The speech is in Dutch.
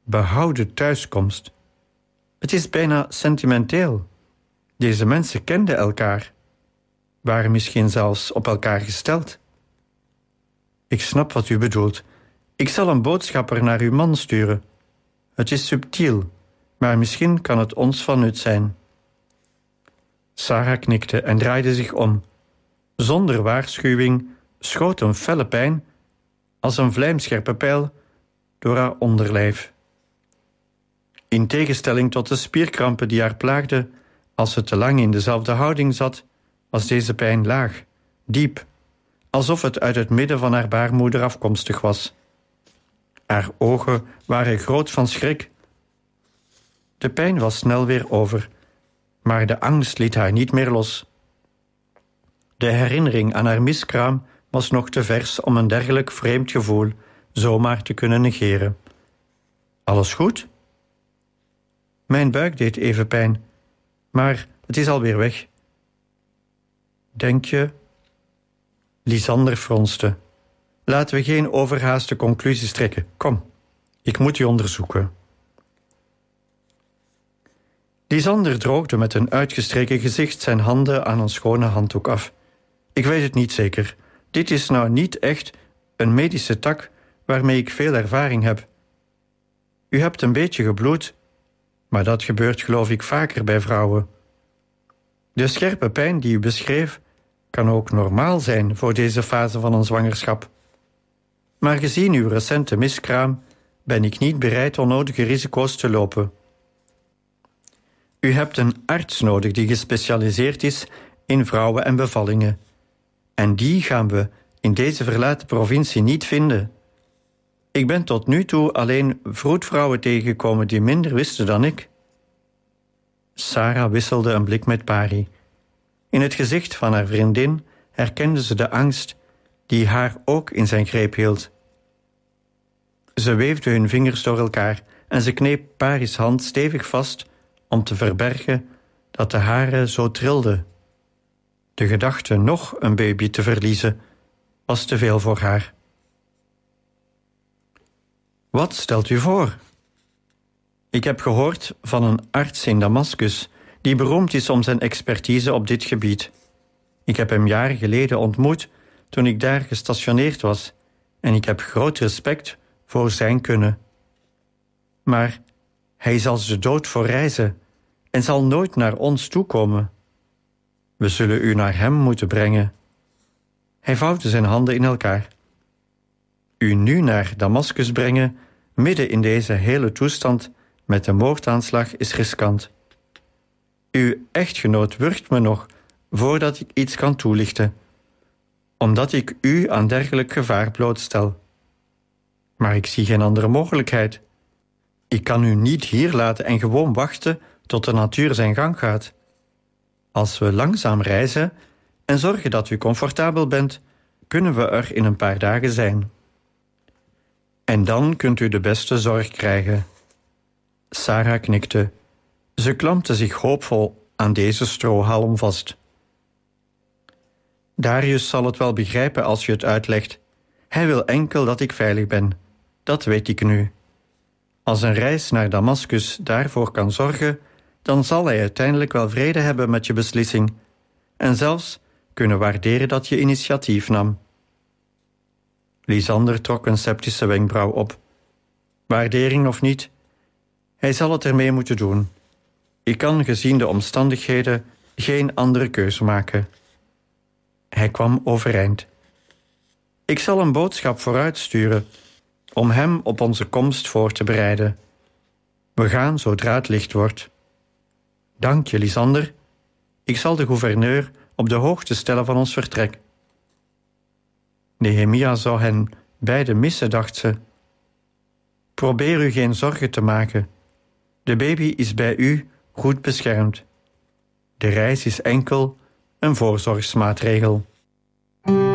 behouden thuiskomst. Het is bijna sentimenteel. Deze mensen kenden elkaar, waren misschien zelfs op elkaar gesteld. Ik snap wat u bedoelt. Ik zal een boodschapper naar uw man sturen. Het is subtiel, maar misschien kan het ons van nut zijn. Sarah knikte en draaide zich om. Zonder waarschuwing schoot een felle pijn, als een vlijmscherpe pijl, door haar onderlijf. In tegenstelling tot de spierkrampen die haar plaagden als ze te lang in dezelfde houding zat, was deze pijn laag, diep, alsof het uit het midden van haar baarmoeder afkomstig was. Haar ogen waren groot van schrik. De pijn was snel weer over, maar de angst liet haar niet meer los. De herinnering aan haar miskraam was nog te vers om een dergelijk vreemd gevoel zomaar te kunnen negeren. Alles goed? Mijn buik deed even pijn, maar het is alweer weg. Denk je? Lisander fronste. Laten we geen overhaaste conclusies trekken. Kom, ik moet je onderzoeken. Lisander droogde met een uitgestreken gezicht zijn handen aan een schone handdoek af. Ik weet het niet zeker. Dit is nou niet echt een medische tak waarmee ik veel ervaring heb. U hebt een beetje gebloed, maar dat gebeurt geloof ik vaker bij vrouwen. De scherpe pijn die u beschreef kan ook normaal zijn voor deze fase van een zwangerschap. Maar gezien uw recente miskraam ben ik niet bereid onnodige risico's te lopen. U hebt een arts nodig die gespecialiseerd is in vrouwen en bevallingen. En die gaan we in deze verlaten provincie niet vinden. Ik ben tot nu toe alleen vroedvrouwen tegengekomen die minder wisten dan ik. Sarah wisselde een blik met Pari. In het gezicht van haar vriendin herkende ze de angst die haar ook in zijn greep hield. Ze weefde hun vingers door elkaar en ze kneep Pari's hand stevig vast om te verbergen dat de hare zo trilden. De gedachte nog een baby te verliezen was te veel voor haar. Wat stelt u voor? Ik heb gehoord van een arts in Damascus die beroemd is om zijn expertise op dit gebied. Ik heb hem jaren geleden ontmoet toen ik daar gestationeerd was en ik heb groot respect voor zijn kunnen. Maar hij is als de dood voor reizen en zal nooit naar ons toekomen. We zullen u naar hem moeten brengen. Hij vouwde zijn handen in elkaar. U nu naar Damascus brengen, midden in deze hele toestand met een moordaanslag, is riskant. Uw echtgenoot wurgt me nog voordat ik iets kan toelichten, omdat ik u aan dergelijk gevaar blootstel. Maar ik zie geen andere mogelijkheid. Ik kan u niet hier laten en gewoon wachten tot de natuur zijn gang gaat. Als we langzaam reizen en zorgen dat u comfortabel bent, kunnen we er in een paar dagen zijn. En dan kunt u de beste zorg krijgen. Sarah knikte. Ze klampte zich hoopvol aan deze strohalm vast. Darius zal het wel begrijpen als je het uitlegt. Hij wil enkel dat ik veilig ben. Dat weet ik nu. Als een reis naar Damascus daarvoor kan zorgen, dan zal hij uiteindelijk wel vrede hebben met je beslissing en zelfs kunnen waarderen dat je initiatief nam. Lisander trok een sceptische wenkbrauw op. Waardering of niet, hij zal het ermee moeten doen. Ik kan gezien de omstandigheden geen andere keuze maken. Hij kwam overeind. Ik zal een boodschap vooruitsturen om hem op onze komst voor te bereiden. We gaan zodra het licht wordt. Dank je, Lisander. Ik zal de gouverneur op de hoogte stellen van ons vertrek. Nehemia zou hen beiden missen, dacht ze. Probeer u geen zorgen te maken. De baby is bij u goed beschermd. De reis is enkel een voorzorgsmaatregel.